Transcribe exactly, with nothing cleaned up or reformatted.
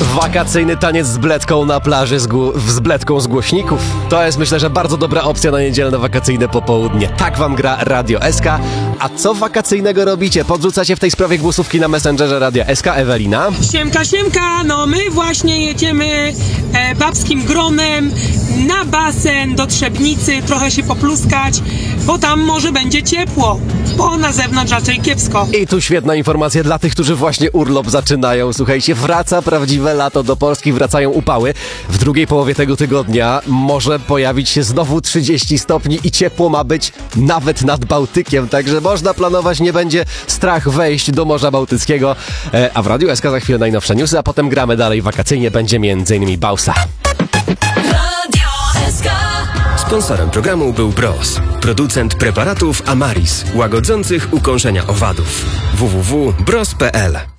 Wakacyjny taniec z bledką na plaży z, gło- z bledką z głośników. To jest, myślę, że bardzo dobra opcja na niedzielne wakacyjne popołudnie. Tak wam gra Radio S K. A co wakacyjnego robicie? Podrzucacie w tej sprawie głosówki na Messengerze Radia S K. Ewelina? Siemka, siemka, no my właśnie jedziemy e, babskim gronem na basen do Trzebnicy, trochę się popluskać, bo tam może będzie ciepło, bo na zewnątrz raczej kiepsko. I tu świetna informacja dla tych, którzy właśnie urlop zaczynają. Słuchajcie, wraca prawdziwe lato do Polski, wracają upały. W drugiej połowie tego tygodnia może pojawić się znowu trzydzieści stopni i ciepło ma być nawet nad Bałtykiem, także można planować, nie będzie strach wejść do Morza Bałtyckiego. E, a w Radiu S K za chwilę najnowsze newsy, a potem gramy dalej wakacyjnie, będzie między innymi Bausa. Sponsorem programu był Bros, producent preparatów Amaris, łagodzących ukąszenia owadów. w w w kropka bros kropka p l